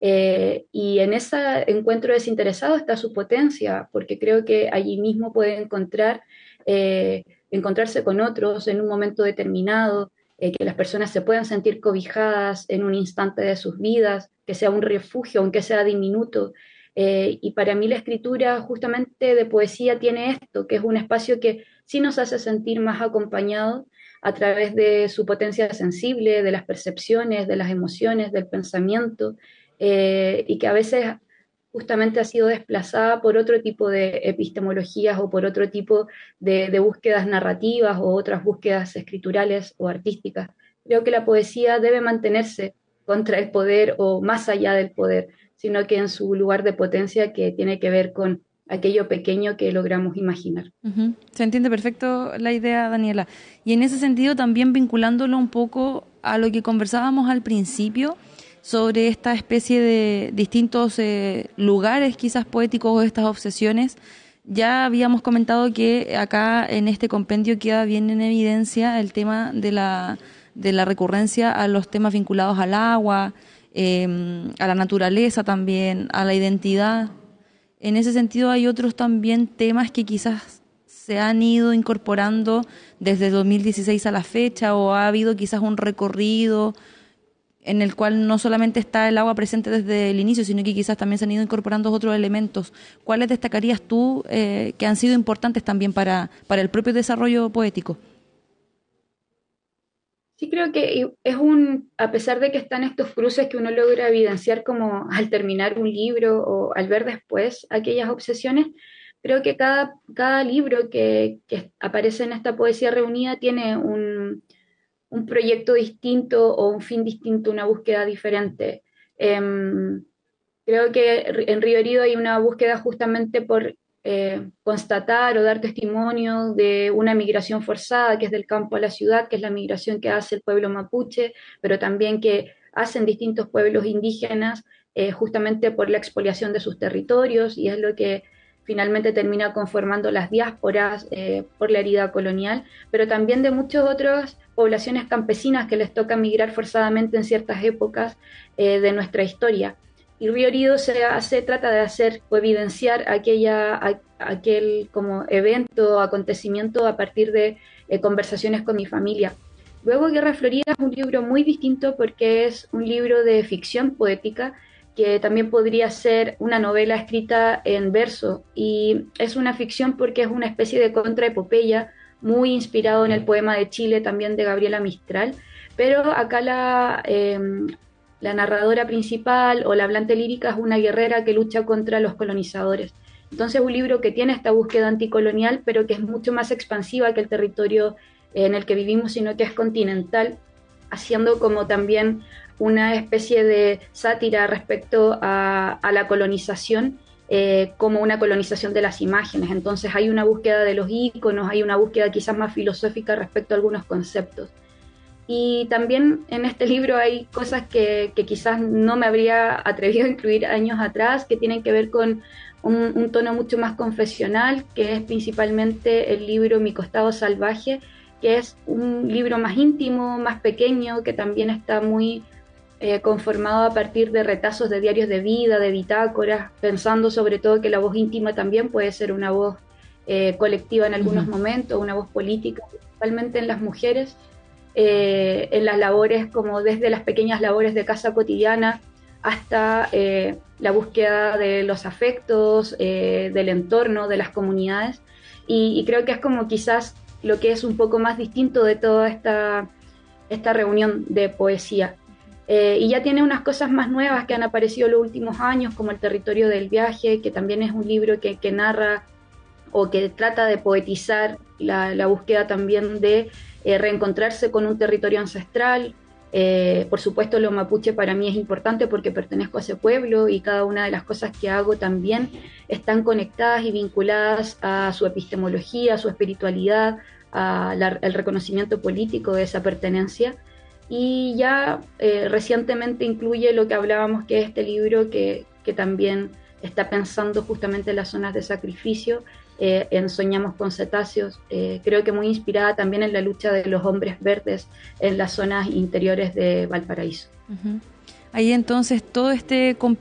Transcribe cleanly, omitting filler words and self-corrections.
Y en ese encuentro desinteresado está su potencia, porque creo que allí mismo puede encontrarse con otros en un momento determinado, que las personas se puedan sentir cobijadas en un instante de sus vidas, que sea un refugio, aunque sea diminuto. Y para mí la escritura justamente de poesía tiene esto, que es un espacio que sí nos hace sentir más acompañados a través de su potencia sensible, de las percepciones, de las emociones, del pensamiento, y que a veces justamente ha sido desplazada por otro tipo de epistemologías o por otro tipo de búsquedas narrativas o otras búsquedas escriturales o artísticas. Creo que la poesía debe mantenerse contra el poder o más allá del poder, sino que en su lugar de potencia que tiene que ver con aquello pequeño que logramos imaginar. Ujú. Se entiende perfecto la idea, Daniela. Y en ese sentido, también vinculándolo un poco a lo que conversábamos al principio sobre esta especie de distintos lugares quizás poéticos o estas obsesiones, ya habíamos comentado que acá en este compendio queda bien en evidencia el tema de la recurrencia a los temas vinculados al agua, a la naturaleza también, a la identidad. En ese sentido hay otros también temas que quizás se han ido incorporando desde 2016 a la fecha, o ha habido quizás un recorrido en el cual no solamente está el agua presente desde el inicio, sino que quizás también se han ido incorporando otros elementos. ¿Cuáles destacarías tú que han sido importantes también para el propio desarrollo poético? Sí, creo que a pesar de que están estos cruces que uno logra evidenciar como al terminar un libro o al ver después aquellas obsesiones, creo que cada libro que aparece en esta poesía reunida tiene un proyecto distinto o un fin distinto, una búsqueda diferente. Creo que en Río Herido hay una búsqueda justamente por constatar o dar testimonio de una migración forzada que es del campo a la ciudad, que es la migración que hace el pueblo mapuche, pero también que hacen distintos pueblos indígenas justamente por la expoliación de sus territorios, y es lo que finalmente termina conformando las diásporas por la herida colonial, pero también de muchas otras poblaciones campesinas que les toca migrar forzadamente en ciertas épocas de nuestra historia. Y Río Herido trata de hacer o evidenciar aquel como evento o acontecimiento a partir de conversaciones con mi familia. Luego Guerra Florida es un libro muy distinto porque es un libro de ficción poética que también podría ser una novela escrita en verso, y es una ficción porque es una especie de contraepopeya muy inspirado en el poema de Chile también de Gabriela Mistral, pero acá la narradora principal o la hablante lírica es una guerrera que lucha contra los colonizadores. Entonces es un libro que tiene esta búsqueda anticolonial, pero que es mucho más expansiva que el territorio en el que vivimos, sino que es continental, haciendo como también una especie de sátira respecto a la colonización, como una colonización de las imágenes. Entonces hay una búsqueda de los íconos, hay una búsqueda quizás más filosófica respecto a algunos conceptos. Y también en este libro hay cosas que quizás no me habría atrevido a incluir años atrás, que tienen que ver con un tono mucho más confesional, que es principalmente el libro Mi costado salvaje, que es un libro más íntimo, más pequeño, que también está muy conformado a partir de retazos de diarios de vida, de bitácoras, pensando sobre todo que la voz íntima también puede ser una voz colectiva en algunos Ujú. momentos, una voz política, principalmente en las mujeres, en las labores como desde las pequeñas labores de casa cotidiana hasta la búsqueda de los afectos, del entorno, de las comunidades. Y creo que es como quizás lo que es un poco más distinto de toda esta reunión de poesía. Y ya tiene unas cosas más nuevas que han aparecido en los últimos años, como El territorio del viaje, que también es un libro que narra o que trata de poetizar la búsqueda también de reencontrarse con un territorio ancestral. Por supuesto, lo mapuche para mí es importante porque pertenezco a ese pueblo y cada una de las cosas que hago también están conectadas y vinculadas a su epistemología, a su espiritualidad, al reconocimiento político de esa pertenencia. Y ya recientemente incluye lo que hablábamos, que es este libro que también está pensando justamente en las zonas de sacrificio, en Soñamos con cetáceos, creo que muy inspirada también en la lucha de los hombres verdes en las zonas interiores de Valparaíso. Ujú. ahí entonces todo este